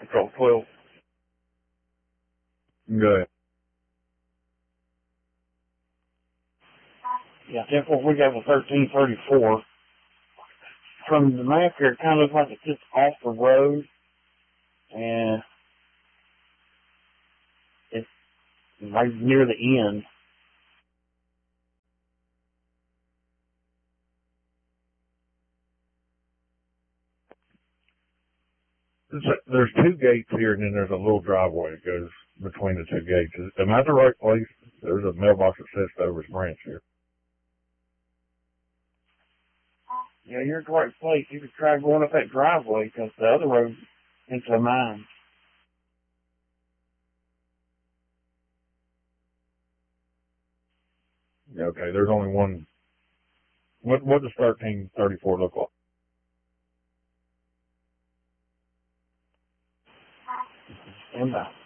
Control 12. Good. Yeah, 10-4, we got the 1334. From the map here, it kind of looks like it's just off the road, and it's right near the end. There's two gates here, and then there's a little driveway that goes between the two gates. Am I at the right place? There's a mailbox that says Stover's Branch here. Yeah, you're at the right place. You could try going up that driveway, because the other road's into the mine. Yeah, okay, there's only one. What does 1334 look like? Stand by.